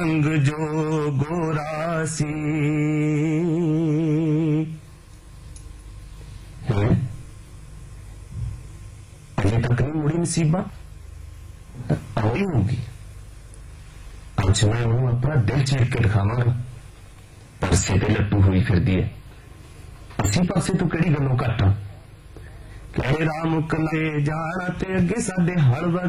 रंग जो गोरा सी। अजे तक नहीं मुड़ी नसीबा, आउगी होगी। अज मैं उन्होंने अपना दिल चीर के दिखावांगा। परसे ते लट्टू हुई फिरदी है, असी पासे तू केड़ी गल्लों घट आ। कहे राम कले जाना ते अगे साडे हल